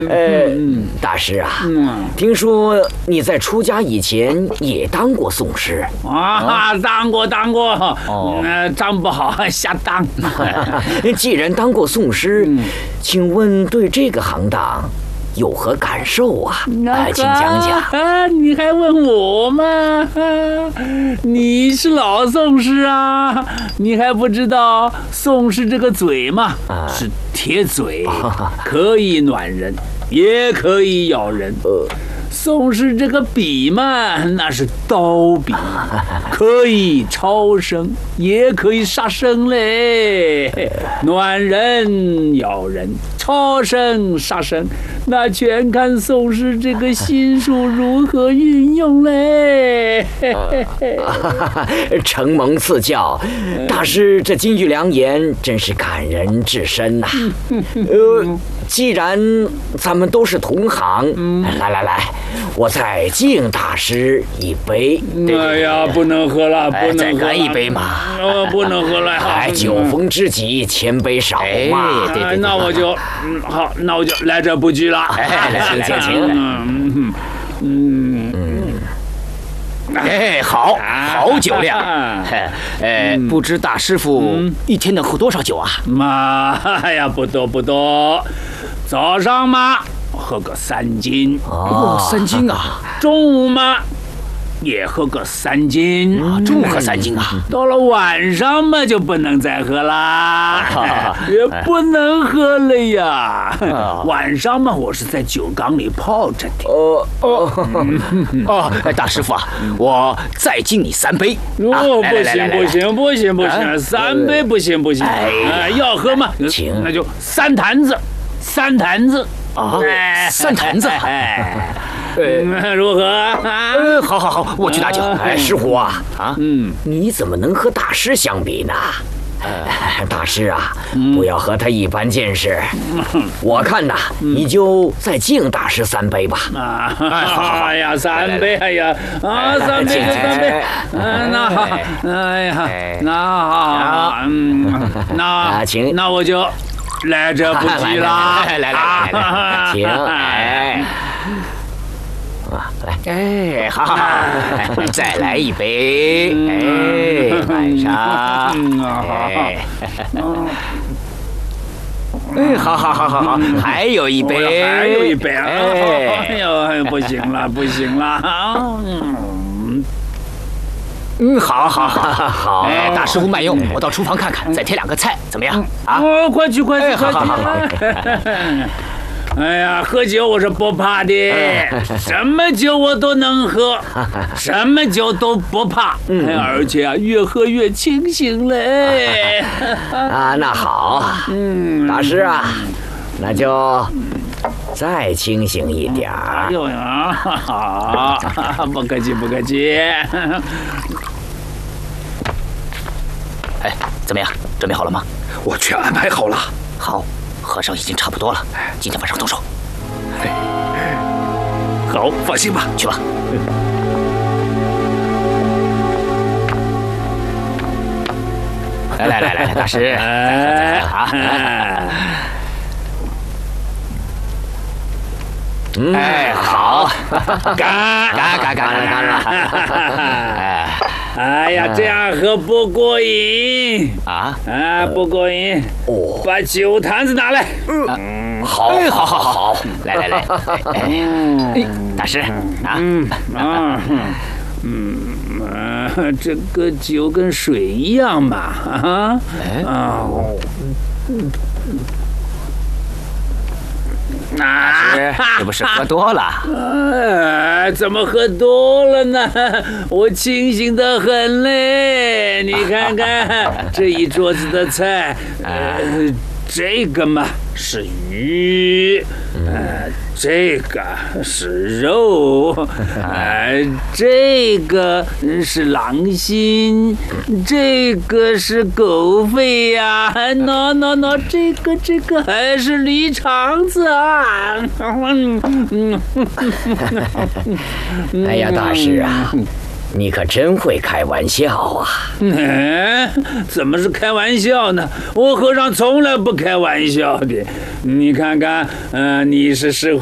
大师啊，听说你在出家以前也当过诵师啊？当过，当不好瞎当。 既然当过诵师，请问对这个行当有何感受啊？请讲讲。 你还问我吗？你是老诵师啊，你还不知道诵师这个嘴吗？是铁嘴，可以暖人，也可以咬人。诵师这个笔嘛，那是刀笔，可以超生，也可以杀生嘞。暖人、咬人、超生、杀生，那全看诵师这个心术如何运用嘞。 承蒙赐教，大师这金玉良言真是感人至深呐。既然咱们都是同行，来，我再敬大师一杯。 哎呀，不能喝了，不能喝了， 再干一杯嘛。 不能喝了。 酒逢知己千杯少嘛。 对，那我就好，那我就来者不拒了。 请。好酒量。不知大师傅一天能喝多少酒啊？ 哎呀，不多。早上嘛，喝个3斤。 3斤啊！ 中午嘛，也喝个3斤。 中午喝3斤啊！ 到了晚上嘛，就不能再喝啦，也不能喝了呀。晚上嘛，我是在酒缸里泡着的。 大师傅啊，我再敬你3杯。 不行，3杯不行。要喝嘛，那就3坛子。3坛子啊，3坛子， 如何？ 好，我去拿酒。师傅啊，你怎么能和大师相比呢？大师啊，不要和他一般见识。我看呐，你就再敬大师3杯吧。 好，哎呀，3杯，哎呀，3杯就3杯。那好，哎呀，那好，那我就。来者不拒啦！ 来，请，好，再来一杯，晚上，好，还有一杯， 哎呦，不行了， 好，大师傅慢用，我到厨房看看，再添2个菜，怎么样？ 快去！ 好。 哎呀，喝酒我是不怕的，什么酒我都能喝，什么酒都不怕，而且越喝越清醒嘞。 那好，大师啊，那就再清醒一点儿。 哎呦呀，好，不客气。 怎么样？准备好了吗？ 我全安排好了。 好，和尚已经差不多了，今天晚上动手。 好，放心吧， 去吧。来，大师，好，干了。 哎呀，这样喝不过瘾不过瘾。把酒坛子拿来。 好，来，大师这个酒跟水一样嘛， 这不是喝多了？ 怎么喝多了呢？我清醒得很嘞！你看看这一桌子的菜，这个嘛是鱼，这个是肉，这个是狼心，这个是狗肺呀，no， 这个还是梨肠子啊！ 哎呀，大师啊， 你可真会开玩笑啊！ 怎么是开玩笑呢？我和尚从来不开玩笑的。你看看，你是